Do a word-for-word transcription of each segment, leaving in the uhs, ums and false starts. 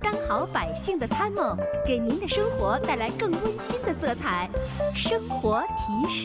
三好百姓的参谋，给您的生活带来更温馨的色彩。生活提示。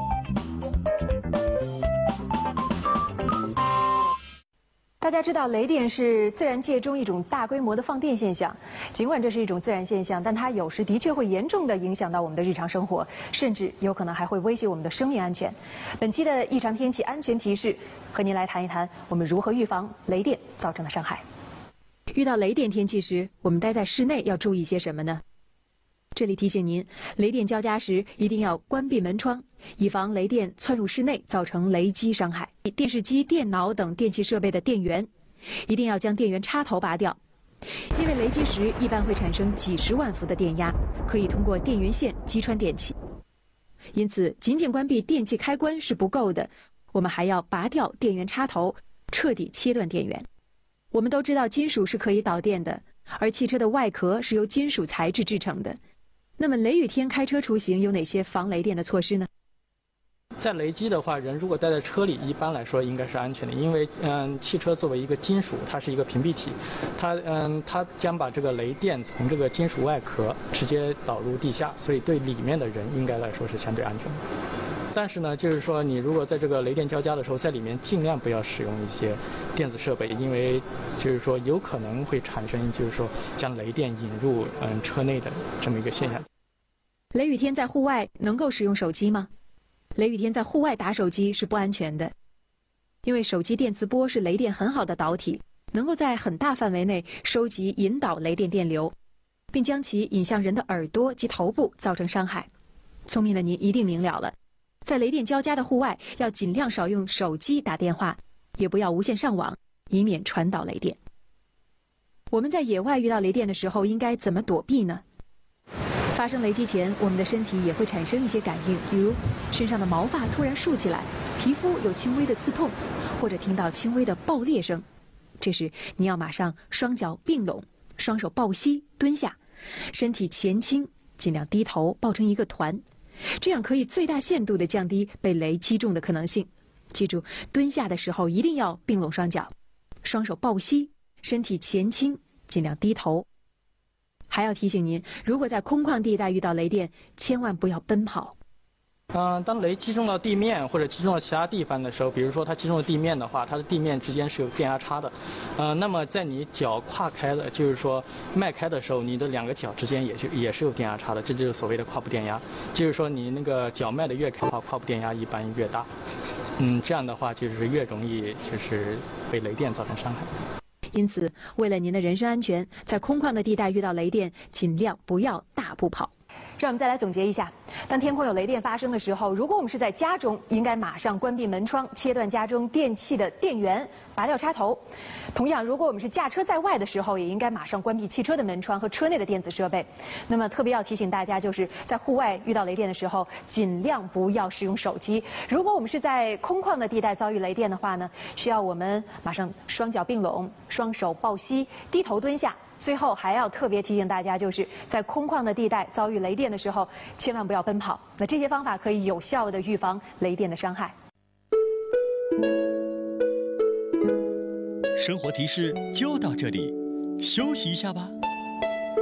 大家知道，雷电是自然界中一种大规模的放电现象。尽管这是一种自然现象，但它有时的确会严重地影响到我们的日常生活，甚至有可能还会威胁我们的生命安全。本期的异常天气安全提示，和您来谈一谈我们如何预防雷电造成的伤害。遇到雷电天气时，我们待在室内要注意些什么呢？这里提醒您，雷电交加时一定要关闭门窗，以防雷电窜入室内造成雷击伤害。电视机、电脑等电器设备的电源，一定要将电源插头拔掉，因为雷击时一般会产生几十万伏的电压，可以通过电源线击穿电器。因此，仅仅关闭电器开关是不够的，我们还要拔掉电源插头，彻底切断电源。我们都知道金属是可以导电的，而汽车的外壳是由金属材质制成的。那么雷雨天开车出行有哪些防雷电的措施呢？ 在雷击的话，人如果待在车里，一般来说应该是安全的，因为嗯，汽车作为一个金属，它是一个屏蔽体，它嗯，它将把这个雷电从这个金属外壳直接导入地下，所以对里面的人应该来说是相对安全的。但是呢，就是说你如果在这个雷电交加的时候，在里面尽量不要使用一些电子设备，因为就是说有可能会产生就是说将雷电引入嗯车内的这么一个现象。 雷雨天在户外能够使用手机吗？雷雨天在户外打手机是不安全的，因为手机电磁波是雷电很好的导体，能够在很大范围内收集引导雷电电流，并将其引向人的耳朵及头部，造成伤害。聪明的您一定明了了，在雷电交加的户外，要尽量少用手机打电话，也不要无线上网，以免传导雷电。我们在野外遇到雷电的时候，应该怎么躲避呢？发生雷击前，我们的身体也会产生一些感应，比如身上的毛发突然竖起来，皮肤有轻微的刺痛，或者听到轻微的爆裂声。这时你要马上双脚并拢，双手抱膝蹲下，身体前倾，尽量低头抱成一个团，这样可以最大限度地降低被雷击中的可能性。记住，蹲下的时候一定要并拢双脚，双手抱膝，身体前倾，尽量低头。还要提醒您，如果在空旷地带遇到雷电，千万不要奔跑。 嗯、呃，当雷击中到地面或者击中到其他地方的时候，比如说它击中了地面的话，它的地面之间是有电压差的。呃，那么在你脚跨开的，就是说迈开的时候，你的两个脚之间也是也是有电压差的，这就是所谓的跨步电压。就是说你那个脚迈的越开的话，跨步电压一般越大。嗯，这样的话就是越容易就是被雷电造成伤害。 因此，为了您的人身安全，在空旷的地带遇到雷电，尽量不要大步跑。让我们再来总结一下：当天空有雷电发生的时候，如果我们是在家中，应该马上关闭门窗，切断家中电器的电源，拔掉插头。同样，如果我们是驾车在外的时候，也应该马上关闭汽车的门窗和车内的电子设备。那么，特别要提醒大家，就是在户外遇到雷电的时候，尽量不要使用手机。如果我们是在空旷的地带遭遇雷电的话呢，需要我们马上双脚并拢，双手抱膝，低头蹲下。最后还要特别提醒大家，就是在空旷的地带遭遇雷电的时候，千万不要奔跑。那这些方法可以有效地预防雷电的伤害。 生活提示就到这里，休息一下吧。